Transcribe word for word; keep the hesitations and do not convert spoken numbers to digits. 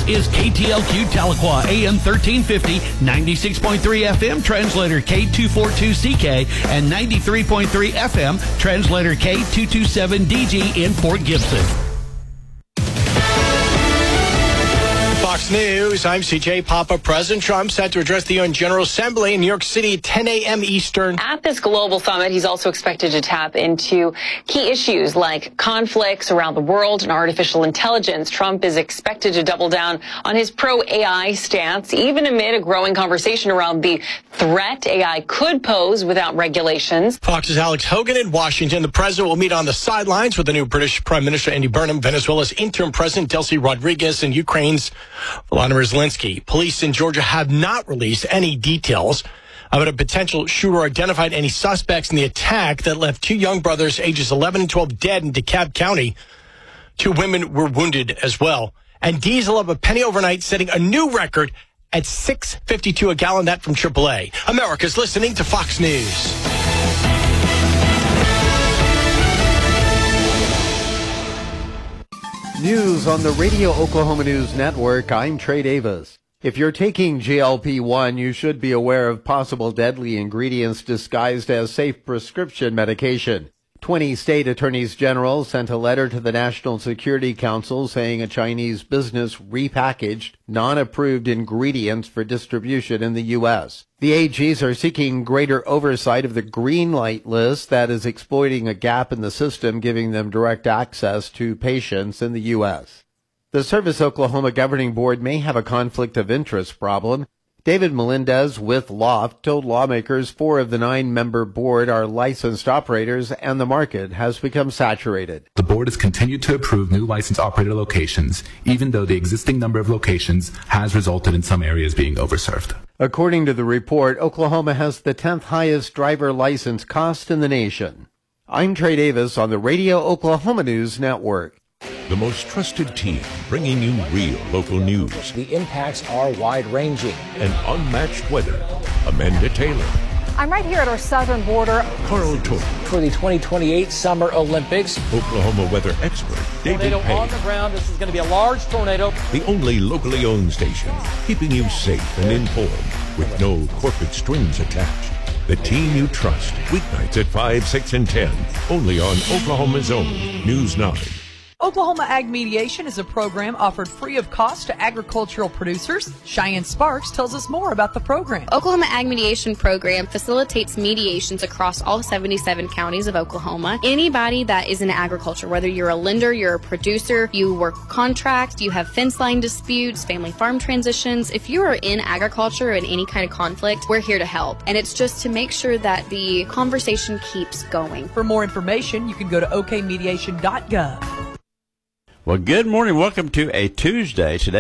is K T L Q Tahlequah, A M thirteen fifty, ninety-six point three F M, translator K two forty-two C K, and ninety-three point three F M, translator K two twenty-seven D G in Fort Gibson. Fox News, I'm C J Papa. President Trump set to address the U N General Assembly in New York City at ten a.m. Eastern. At this global summit, he's also expected to tap into key issues like conflicts around the world and artificial intelligence. Trump is expected to double down on his pro-A I stance, even amid a growing conversation around the threat A I could pose without regulations. Fox's Alex Hogan in Washington. The president will meet on the sidelines with the new British Prime Minister Andy Burnham, Venezuela's interim president Delcy Rodriguez, and Ukraine's Volodymyr Zelensky. Police in Georgia have not released any details about a potential shooter or identified any suspects in the attack that left two young brothers, ages eleven and twelve, dead in DeKalb County. Two women were wounded as well. And diesel up a penny overnight, setting a new record at six fifty-two a gallon. That from triple A. America's listening to Fox News. News on the Radio Oklahoma News Network. I'm Trey Davis. If you're taking G L P one, you should be aware of possible deadly ingredients disguised as safe prescription medication. twenty state attorneys general sent a letter to the National Security Council saying a Chinese business repackaged non-approved ingredients for distribution in the U S. The A Gs are seeking greater oversight of the green light list that is exploiting a gap in the system, giving them direct access to patients in the U S. The Service Oklahoma Governing Board may have a conflict of interest problem. David Melendez with Loft told lawmakers four of the nine-member board are licensed operators and the market has become saturated. The board has continued to approve new licensed operator locations, even though the existing number of locations has resulted in some areas being overserved. According to the report, Oklahoma has the tenth highest driver license cost in the nation. I'm Trey Davis on the Radio Oklahoma News Network. The most trusted team bringing you real local news. The impacts are wide-ranging. And unmatched weather. Amanda Taylor. I'm right here at our southern border. Carl Torp. For the twenty twenty-eight Summer Olympics. Oklahoma weather expert David Tornado Payne. on the ground. This is going to be a large tornado. The only locally owned station keeping you safe and informed with no corporate strings attached. The team you trust. Weeknights at five, six, and ten. Only on Oklahoma's own News nine. Oklahoma Ag Mediation is a program offered free of cost to agricultural producers. Cheyenne Sparks tells us more about the program. Oklahoma Ag Mediation program facilitates mediations across all seventy-seven counties of Oklahoma. Anybody that is in agriculture, whether you're a lender, you're a producer, you work contract, you have fence line disputes, family farm transitions, if you are in agriculture in any kind of conflict, we're here to help. And it's just to make sure that the conversation keeps going. For more information, you can go to o k mediation dot gov. Well, good morning. Welcome to a Tuesday today.